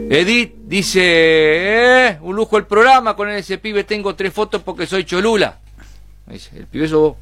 Edith dice, un lujo el programa, con ese pibe tengo 3 fotos porque soy cholula. Dice, el pibe sos vos.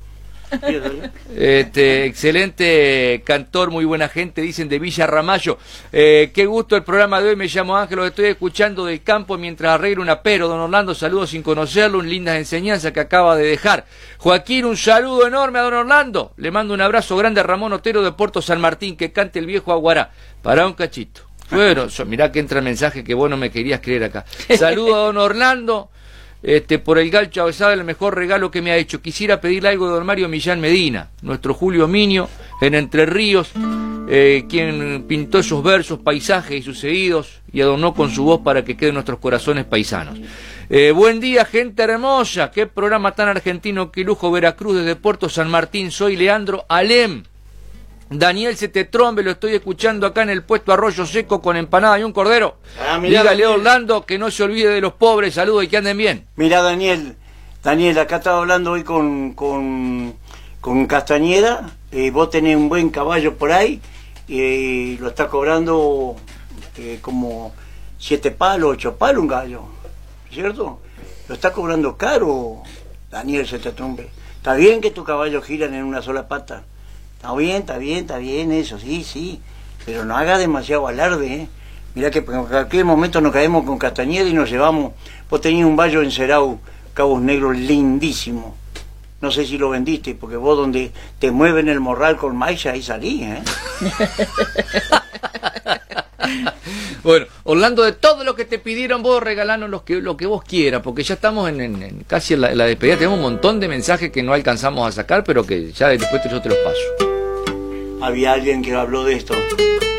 Excelente cantor, muy buena gente, dicen de Villa Ramallo. Qué gusto el programa de hoy, me llamo Ángel, lo estoy escuchando del campo mientras arreglo un apero. Don Orlando, saludos sin conocerlo, lindas enseñanzas que acaba de dejar. Joaquín, un saludo enorme a don Orlando, le mando un abrazo grande a Ramón Otero de Puerto San Martín, que cante el viejo Aguará. Para un cachito. Bueno, mirá que entra el mensaje que vos no me querías creer acá. Saludo a don Orlando. Por el Galcho sabe el mejor regalo que me ha hecho. Quisiera pedirle algo de don Mario Millán Medina, nuestro Julio Minio, en Entre Ríos, quien pintó esos versos, paisajes y sucedidos y adornó con su voz para que queden nuestros corazones paisanos. Buen día, gente hermosa. Qué programa tan argentino, qué lujo. Veracruz, desde Puerto San Martín. Soy Leandro Alem. Daniel Setetrombe, lo estoy escuchando acá en el puesto Arroyo Seco con empanada y un cordero. Dígale a Orlando que no se olvide de los pobres. Saludos y que anden bien. Mirá, Daniel, acá estaba hablando hoy con Castañeda. Vos tenés un buen caballo por ahí y lo está cobrando como 7 palos, 8 palos un gallo, ¿cierto? Lo está cobrando caro, Daniel Setetrombe. Está bien que tus caballos giran en una sola pata. Está bien, eso, sí, pero no haga demasiado alarde, ¿eh? Mirá que en cualquier momento nos caemos con Castañeda y nos llevamos. Vos tenías un vallo encerado, Cabos Negros, lindísimo. No sé si lo vendiste, porque vos donde te mueven el morral con maíz, ahí salís, ¿eh? Bueno, Orlando, de todo lo que te pidieron, vos regalanos lo que vos quieras, porque ya estamos casi en la despedida. Tenemos un montón de mensajes que no alcanzamos a sacar, pero que ya después yo te los paso. Había alguien que habló de esto.